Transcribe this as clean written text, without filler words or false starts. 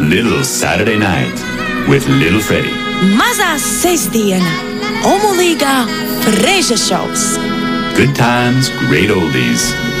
Little Saturday Night with Little Freddie. Mazā sestdiena, omulīgā Freža šovs. Good times, great oldies.